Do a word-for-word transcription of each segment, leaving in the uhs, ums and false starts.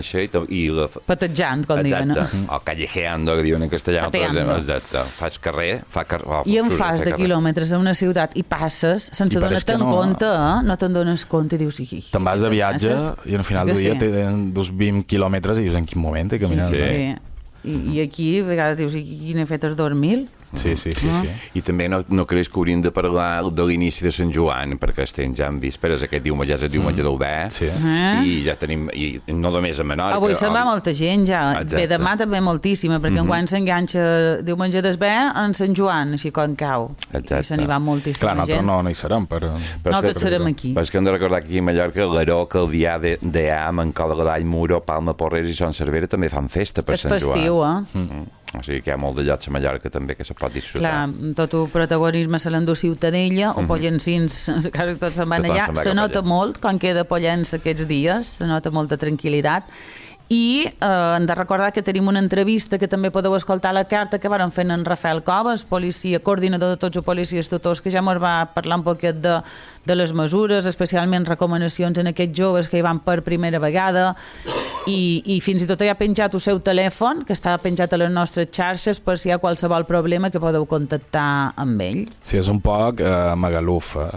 i la... patejant, com diuen. O callejeando, que diuen en castellà. Exacte. Fas carrer, fa carrer. I en fas de quilòmetres a una ciutat i passes sense donar-te'n no... compte, eh? No te'n dones compte i dius... Te'n vas de viatge i al final del dia sí. Tens vint quilòmetres i dius en quin moment he caminat. Sí, sí. I, I aquí a vegades dius, i quin he fet els dos mil? Sí, sí, sí, sí. I també no, no creus que hauríem de parlar de l'inici de Sant Joan, perquè estem ja en vísperes, aquest diumenge és el diumenge del Bé, sí. i ja tenim, i no només a Menorca. Avui se'n va molta gent ja, exacte. Bé, demà també moltíssima, perquè mm-hmm. enguany s'enganxa diumenge del Bé en Sant Joan, així com cau. Exacte. I se n'hi va moltíssima Clar, gent. Clar, nosaltres no, no hi serem, però... No tots serem aquí. Però és que hem de recordar que aquí a Mallorca, l'Aró, Calvià, Deà, Mancó de Godall, Muro, Palma, Porreres i Son Cervera també fan festa per Sant Joan. És festiu, eh? Mm. O sigui que hi ha molt de llocs a Mallorca també que se pot disfrutar. Clar, tot el protagonisme se l'endú Ciutadella, mm-hmm. o Pollencins, quasi tots se'n van allà. Se nota molt quan queda Pollenç aquests dies, se nota molta tranquil·litat. I eh, hem de recordar que tenim una entrevista que també podeu escoltar a la carta que varen fent en Rafael Coves, policia, coordinador de tots els policies tutors, que ja ens va parlar un poquet de, de les mesures, especialment recomanacions en aquests joves que hi van per primera vegada, i, i fins i tot ja ha penjat el seu telèfon, que està penjat a les nostres xarxes per si hi ha qualsevol problema que podeu contactar amb ell. Sí, és un poc eh, Magaluf. Eh,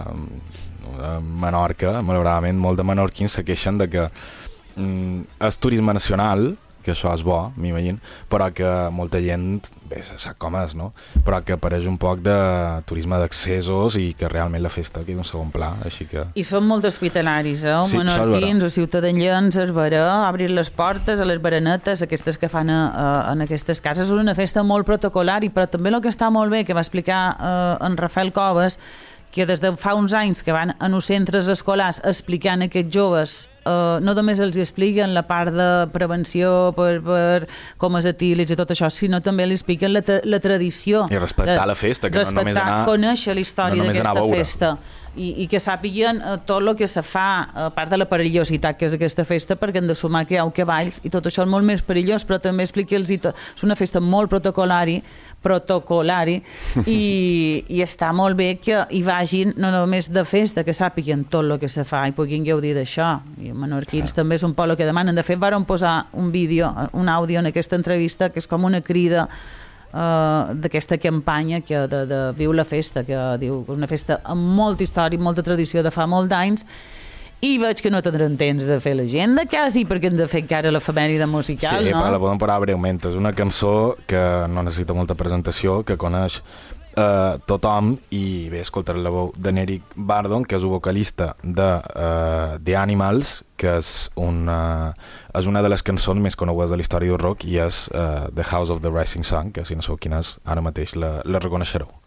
a Menorca, malauradament, molt de menorquins se queixen de que és turisme nacional, que això és bo, m'imagino, però que molta gent, bé, sap com és, no? Però que apareix un poc de turisme d'accessos i que realment la festa queda un segon pla, així que... I són molt hospitalaris, eh? Sí, menorquins o ciutadans, es verà, obrir les portes a les baranetes, aquestes que fan a, a, en aquestes cases. És una festa molt protocolari, però també el que està molt bé, que va explicar eh, en Rafael Coves, que des de fa uns anys que van a uns centres escolars explicant a aquests joves, eh, no només els expliquen la part de prevenció per, per com és etílics i tot això, sinó també li expliquen la, la tradició. I respectar de, la festa, que no només anar... Conèixer la història no d'aquesta festa. I, i que sàpiguen eh, tot el que se fa, a part de la perillositat que és aquesta festa, perquè hem de sumar que hi ha cavalls i tot això és molt més perillós, però també expliqui-los és una festa molt protocolari protocolari i, i està molt bé que hi vagin no només de festa, que sàpiguen tot el que se fa i puguin gaudir d'això. I menorquins ah. també és un poc el que demanen. De fet, vàrem posar un vídeo, un àudio en aquesta entrevista que és com una crida Uh, d'aquesta campanya que de, de Viu la Festa, que diu que és una festa amb molta història, molta tradició de fa molt d'anys, i veig que no tindran temps de fer l'agenda quasi, perquè hem de fer encara l'efemèride musical, sí, no? Sí, però la podem parar breument. És una cançó que no necessita molta presentació, que coneix Uh, tothom, i bé, escoltaré la veu de Eric Burdon, que és el vocalista de uh, The Animals, que és una, és una de les cançons més conegudes de la història del rock, i és uh, The House of the Rising Sun, que si no sabeu quina és, ara mateix la, la reconeixereu.